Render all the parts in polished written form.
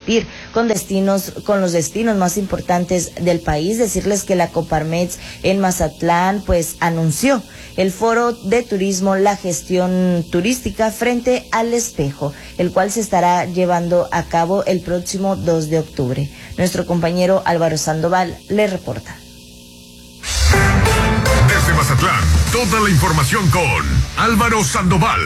competir con los destinos más importantes del país. Decirles que la Coparmex en Mazatlán pues anunció el foro de turismo, la gestión turística frente al espejo, el cual se estará llevando a cabo el próximo 2 de octubre. Nuestro compañero Álvaro Sandoval le reporta. Desde Mazatlán, toda la información con Álvaro Sandoval.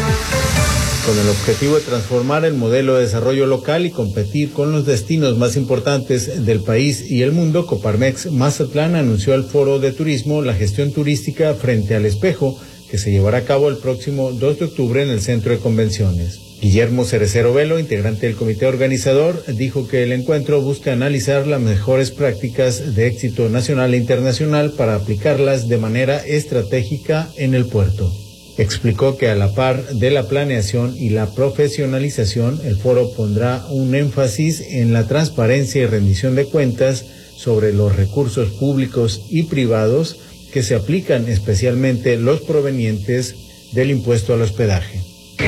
Con el objetivo de transformar el modelo de desarrollo local y competir con los destinos más importantes del país y el mundo, Coparmex Mazatlán anunció el foro de turismo, la gestión turística frente al espejo, que se llevará a cabo el próximo 2 de octubre en el Centro de Convenciones. Guillermo Cerecero Velo, integrante del comité organizador, dijo que el encuentro busca analizar las mejores prácticas de éxito nacional e internacional para aplicarlas de manera estratégica en el puerto. Explicó que a la par de la planeación y la profesionalización, el foro pondrá un énfasis en la transparencia y rendición de cuentas sobre los recursos públicos y privados que se aplican, especialmente los provenientes del impuesto al hospedaje.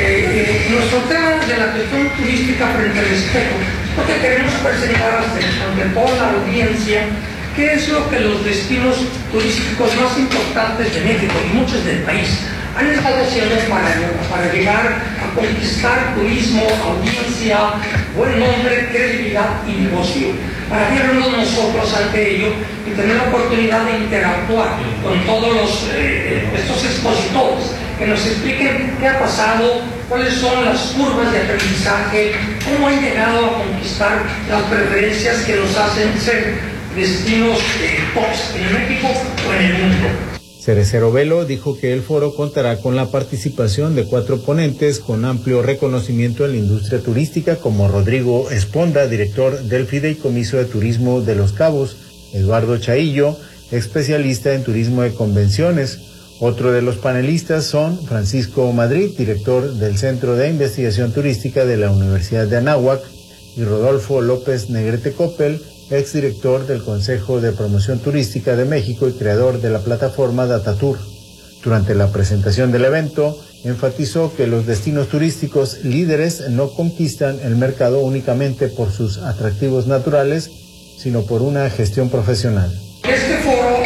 Nuestro tema de la gestión turística frente al espejo, porque queremos presentar ante toda la audiencia qué es lo que los destinos turísticos más importantes de México y muchos del país han estado haciendo para llegar a conquistar turismo, audiencia, buen nombre, credibilidad y negocio. Para vernos nosotros ante ello y tener la oportunidad de interactuar con todos estos expositores, que nos expliquen qué ha pasado, cuáles son las curvas de aprendizaje, cómo han llegado a conquistar las preferencias que nos hacen ser destinos tops en México o en el mundo. Cerecero Velo dijo que el foro contará con la participación de 4 ponentes con amplio reconocimiento en la industria turística, como Rodrigo Esponda, director del Fideicomiso de Turismo de Los Cabos, Eduardo Chaillo, especialista en turismo de convenciones. Otro de los panelistas son Francisco Madrid, director del Centro de Investigación Turística de la Universidad de Anáhuac, y Rodolfo López Negrete Coppel, exdirector del Consejo de Promoción Turística de México y creador de la plataforma DataTour. Durante la presentación del evento, enfatizó que los destinos turísticos líderes no conquistan el mercado únicamente por sus atractivos naturales, sino por una gestión profesional. Este foro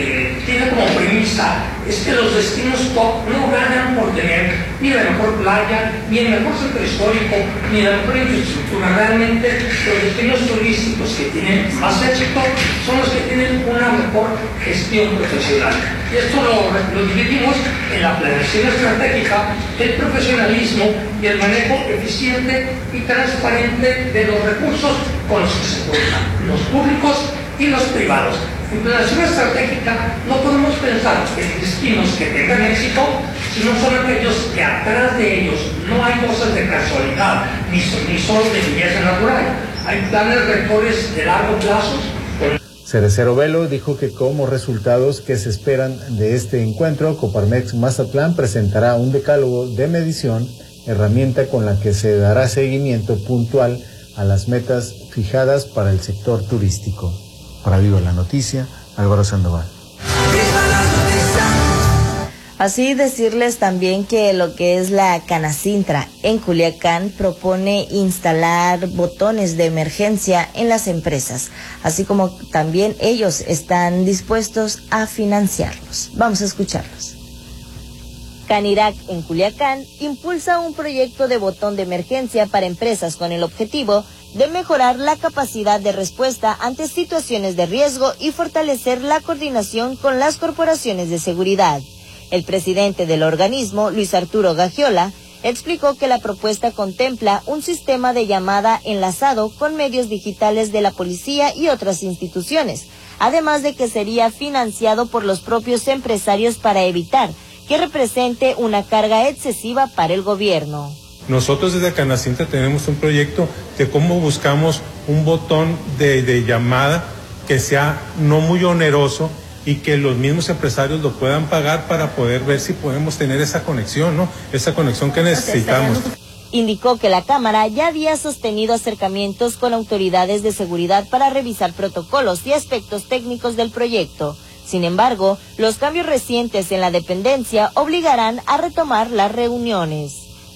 tiene como premisa es que los destinos top no ganan por tener ni la mejor playa, ni el mejor centro histórico, ni la mejor infraestructura. Realmente los destinos turísticos que tienen más éxito son los que tienen una mejor gestión profesional. Y esto lo dividimos en la planeación estratégica, el profesionalismo y el manejo eficiente y transparente de los recursos con los que se cuentan, los públicos y los privados. En planeación estratégica no podemos pensar en destinos que tengan éxito, sino son aquellos que atrás de ellos no hay cosas de casualidad, ni solo de belleza natural. Hay planes rectores de largo plazo. Cerecero Velo dijo que como resultados que se esperan de este encuentro, Coparmex Mazatlán presentará un decálogo de medición, herramienta con la que se dará seguimiento puntual a las metas fijadas para el sector turístico. Para Viva la Noticia, Álvaro Sandoval. Así decirles también que lo que es la Canacintra en Culiacán propone instalar botones de emergencia en las empresas, así como también ellos están dispuestos a financiarlos. Vamos a escucharlos. Canirac en Culiacán impulsa un proyecto de botón de emergencia para empresas con el objetivo de mejorar la capacidad de respuesta ante situaciones de riesgo y fortalecer la coordinación con las corporaciones de seguridad. El presidente del organismo, Luis Arturo Gagiola, explicó que la propuesta contempla un sistema de llamada enlazado con medios digitales de la policía y otras instituciones, además de que sería financiado por los propios empresarios para evitar que represente una carga excesiva para el gobierno. Nosotros desde Canacintra tenemos un proyecto de cómo buscamos un botón de llamada que sea no muy oneroso y que los mismos empresarios lo puedan pagar para poder ver si podemos tener esa conexión, ¿no? Esa conexión que necesitamos. Indicó que la Cámara ya había sostenido acercamientos con autoridades de seguridad para revisar protocolos y aspectos técnicos del proyecto. Sin embargo, los cambios recientes en la dependencia obligarán a retomar las reuniones.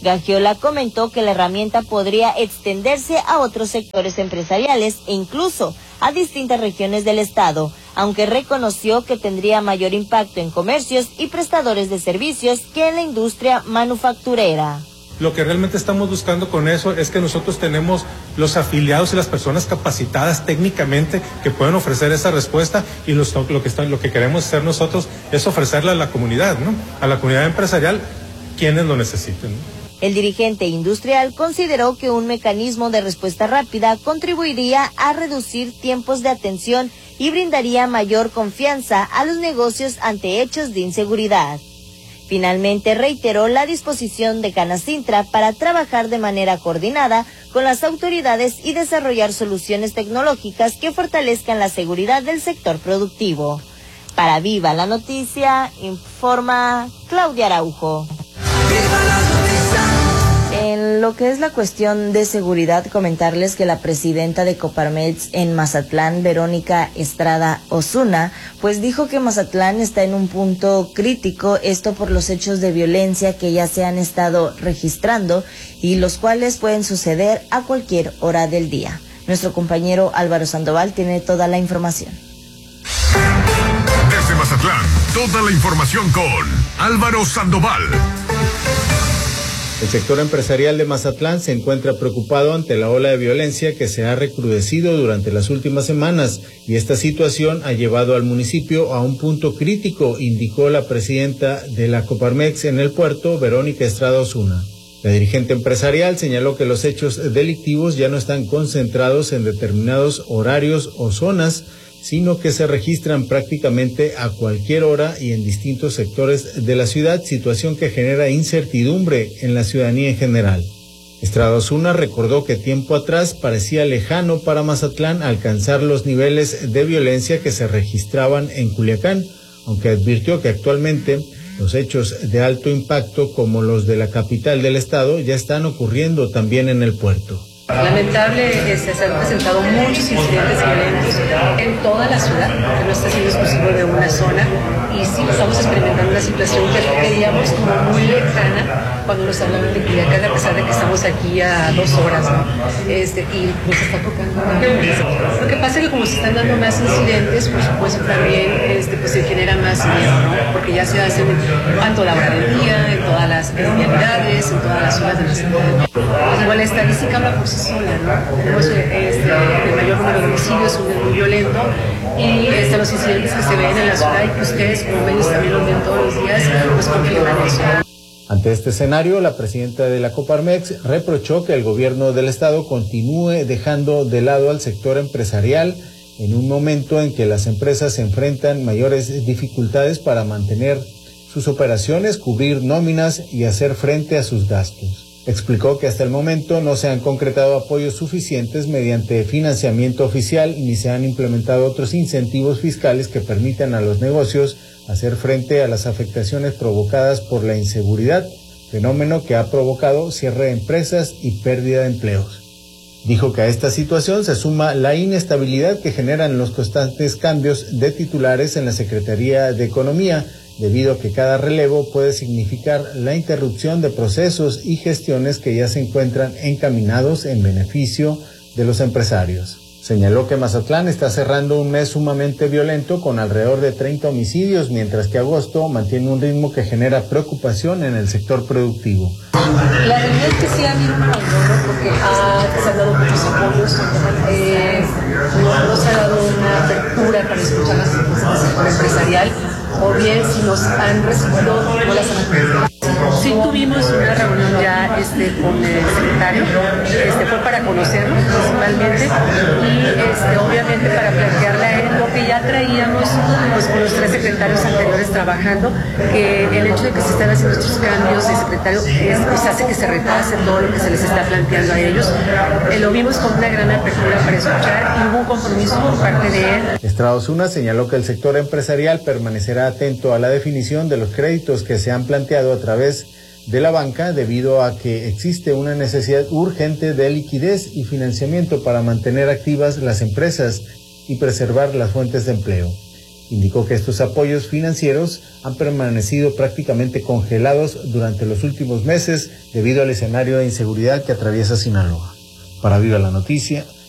Gagiola comentó que la herramienta podría extenderse a otros sectores empresariales e incluso a distintas regiones del estado, aunque reconoció que tendría mayor impacto en comercios y prestadores de servicios que en la industria manufacturera. Lo que realmente estamos buscando con eso es que nosotros tenemos los afiliados y las personas capacitadas técnicamente que pueden ofrecer esa respuesta, y lo que queremos hacer nosotros es ofrecerla a la comunidad, ¿no? A la comunidad empresarial, quienes lo necesiten, ¿no? El dirigente industrial consideró que un mecanismo de respuesta rápida contribuiría a reducir tiempos de atención y brindaría mayor confianza a los negocios ante hechos de inseguridad. Finalmente reiteró la disposición de Canacintra para trabajar de manera coordinada con las autoridades y desarrollar soluciones tecnológicas que fortalezcan la seguridad del sector productivo. Para Viva la Noticia, informa Claudia Araujo. En lo que es la cuestión de seguridad, comentarles que la presidenta de Coparmex en Mazatlán, Verónica Estrada Osuna, pues dijo que Mazatlán está en un punto crítico, esto por los hechos de violencia que ya se han estado registrando y los cuales pueden suceder a cualquier hora del día. Nuestro compañero Álvaro Sandoval tiene toda la información. Desde Mazatlán, toda la información con Álvaro Sandoval. El sector empresarial de Mazatlán se encuentra preocupado ante la ola de violencia que se ha recrudecido durante las últimas semanas, y esta situación ha llevado al municipio a un punto crítico, indicó la presidenta de la Coparmex en el puerto, Verónica Estrada Osuna. La dirigente empresarial señaló que los hechos delictivos ya no están concentrados en determinados horarios o zonas, sino que se registran prácticamente a cualquier hora y en distintos sectores de la ciudad, situación que genera incertidumbre en la ciudadanía en general. Estrada Osuna recordó que tiempo atrás parecía lejano para Mazatlán alcanzar los niveles de violencia que se registraban en Culiacán, aunque advirtió que actualmente los hechos de alto impacto como los de la capital del estado ya están ocurriendo también en el puerto. Lamentable, se han presentado muchos incidentes violentos en toda la ciudad, que no está siendo exclusivo de una zona, y sí estamos experimentando una situación que veíamos como muy lejana cuando nos hablaban de Culiacán, a pesar de que estamos aquí a 2 horas, ¿no? Y nos está tocando. Lo que pasa es que como se están dando más incidentes, por supuesto también pues se genera más miedo, ¿no? Porque ya se hacen en toda la hora del día, en todas las vialidades, en todas las zonas de la ciudad. Pues igual la estadística habla por sí sola, ¿no? Tenemos el mayor número de homicidios, un muy violento, y los incidentes que se ven en la ciudad y que ustedes como medios también lo ven todos los días, pues confirman eso. Ante este escenario, la presidenta de la Coparmex reprochó que el gobierno del estado continúe dejando de lado al sector empresarial en un momento en que las empresas se enfrentan mayores dificultades para mantener sus operaciones, cubrir nóminas y hacer frente a sus gastos. Explicó que hasta el momento no se han concretado apoyos suficientes mediante financiamiento oficial ni se han implementado otros incentivos fiscales que permitan a los negocios hacer frente a las afectaciones provocadas por la inseguridad, fenómeno que ha provocado cierre de empresas y pérdida de empleos. Dijo que a esta situación se suma la inestabilidad que generan los constantes cambios de titulares en la Secretaría de Economía, debido a que cada relevo puede significar la interrupción de procesos y gestiones que ya se encuentran encaminados en beneficio de los empresarios. Señaló que Mazatlán está cerrando un mes sumamente violento con alrededor de 30 homicidios, mientras que agosto mantiene un ritmo que genera preocupación en el sector productivo. La realidad es que sí ha habido un abandono porque se han dado muchos apoyos, no se ha dado una apertura para escuchar las propuestas del sector empresarial, o bien si nos han recibido no las han atendido. Sí tuvimos una reunión ya con el secretario, fue para conocernos principalmente y obviamente para plantearle a él lo que ya traíamos pues con los 3 secretarios anteriores trabajando, que el hecho de que se estén haciendo estos cambios de secretario pues hace que se retrase todo lo que se les está planteando a ellos. Lo vimos con una gran apertura para escuchar y hubo un compromiso por parte de él. Estrada Osuna señaló que el sector empresarial permanecerá atento a la definición de los créditos que se han planteado a través de la banca, debido a que existe una necesidad urgente de liquidez y financiamiento para mantener activas las empresas y preservar las fuentes de empleo. Indicó que estos apoyos financieros han permanecido prácticamente congelados durante los últimos meses debido al escenario de inseguridad que atraviesa Sinaloa. Para Viva la Noticia,